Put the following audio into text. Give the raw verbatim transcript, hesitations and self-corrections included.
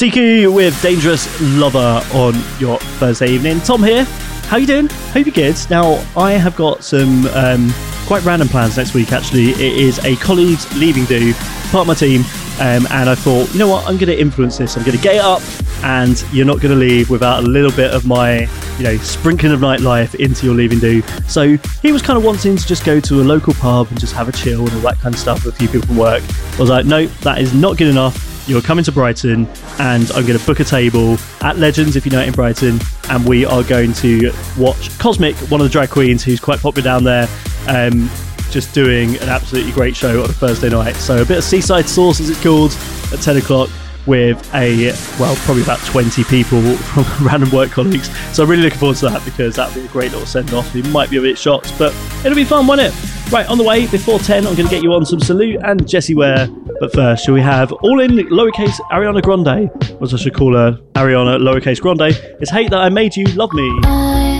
Siku with Dangerous Lover on your Thursday evening. Tom here. How you doing? Hope you're good. Now, I have got some um, quite random plans next week, actually. It is a colleague's leaving do, part of my team, um, and I thought, you know what, I'm going to influence this. I'm going to get it up, and you're not going to leave without a little bit of my, you know, sprinkling of nightlife into your leaving do. So he was kind of wanting to just go to a local pub and just have a chill and all that kind of stuff with a few people from work. I was like, no, that is not good enough. You're coming to Brighton, and I'm going to book a table at Legends, if you know it, in Brighton, and we are going to watch Cosmic, one of the drag queens who's quite popular down there, um, just doing an absolutely great show on a Thursday night. So a bit of Seaside Sauce, as it's called, at ten o'clock with a, well, probably about twenty people from random work colleagues. So I'm really looking forward to that, because that'll be a great little send-off. He might be a bit shocked, but it'll be fun, won't it? Right, on the way, before ten, I'm going to get you on some Salute and Jessie Ware. But first, shall we have all in lowercase Ariana Grande, as I should call her, Ariana lowercase Grande. It's Hate That I Made You Love Me.